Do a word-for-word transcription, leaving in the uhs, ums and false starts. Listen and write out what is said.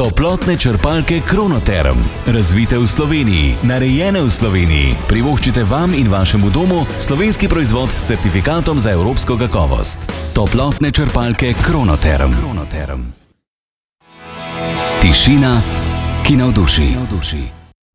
Toplotne črpalke Kronoterm. Razvite v Sloveniji, narejene v Sloveniji. Privoščite vam in vašemu domu slovenski proizvod s certifikatom za evropsko kakovost. Toplotne črpalke Kronoterm. Kronoterm. Tišina, ki navduši.